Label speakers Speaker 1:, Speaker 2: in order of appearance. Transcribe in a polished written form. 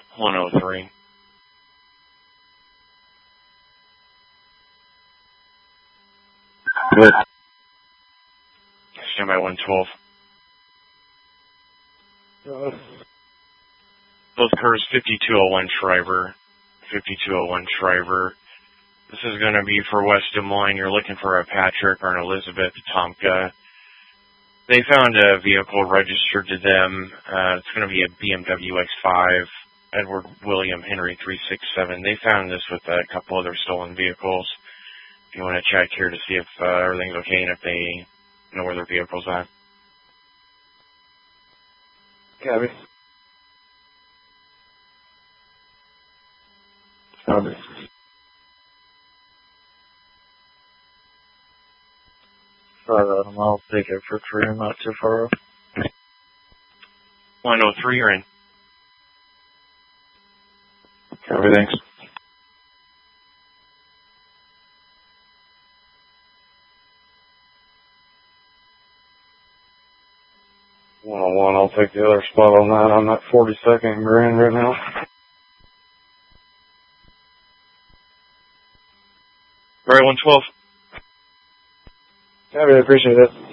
Speaker 1: 103.
Speaker 2: Good.
Speaker 1: Stand by 112. Both cars 5201 Shriver. 5201 Shriver. This is going to be for West Des Moines. You're looking for a Patrick or an Elizabeth Tomka. They found a vehicle registered to them. It's going to be a BMW X5, Edward William Henry 367. They found this with a couple other stolen vehicles. If you want to check here to see if everything's okay and if they know where their vehicle's at.
Speaker 2: Copy. Copy. I'll take it for 3. I'm not too far off.
Speaker 1: 103, you're in.
Speaker 2: Copy, thanks. One, I'll take the other spot on that. I'm at 42nd Grand right now.
Speaker 1: All right, 112.
Speaker 2: Copy, I appreciate it.